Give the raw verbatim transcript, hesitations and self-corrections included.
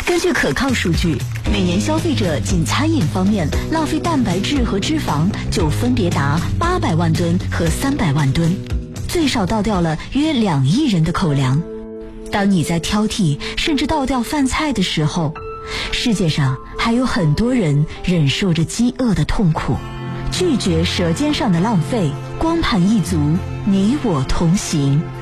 根据可靠数据，每年消费者仅餐饮方面浪费蛋白质和脂肪就分别达八百万吨和三百万吨，最少倒掉了约两亿人的口粮。当你在挑剔甚至倒掉饭菜的时候，世界上还有很多人忍受着饥饿的痛苦。拒绝舌尖上的浪费，光盘一族，你我同行。